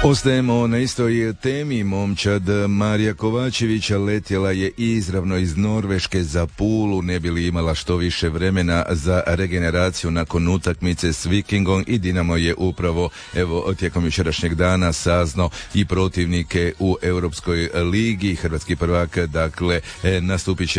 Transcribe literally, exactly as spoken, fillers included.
Ostajemo na istoj temi. Momčad Marija Kovačevića letjela je izravno iz Norveške za Pulu, ne bi li imala što više vremena za regeneraciju nakon utakmice s Vikingom, i Dinamo je upravo evo tijekom jučerašnjeg dana saznao i protivnike u Europskoj ligi. Hrvatski prvak dakle nastupit će